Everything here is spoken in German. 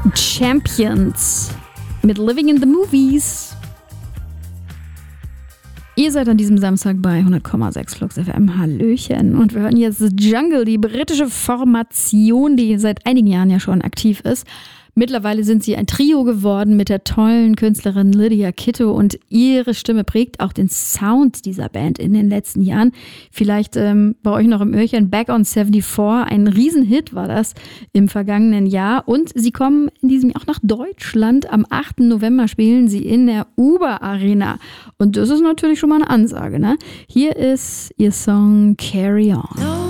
Champions mit Living in the Movies. Ihr seid an diesem Samstag bei 100,6 Flux FM. Hallöchen. Und wir hören jetzt Jungle, die britische Formation, die seit einigen Jahren ja schon aktiv ist. Mittlerweile sind sie ein Trio geworden mit der tollen Künstlerin Lydia Kitto und ihre Stimme prägt auch den Sound dieser Band in den letzten Jahren. Vielleicht bei euch noch im Öhrchen, Back on 74, ein Riesenhit war das im vergangenen Jahr. Und sie kommen in diesem Jahr auch nach Deutschland. Am 8. November spielen sie in der Uber Arena. Und das ist natürlich schon mal eine Ansage, ne? Hier ist ihr Song Carry On.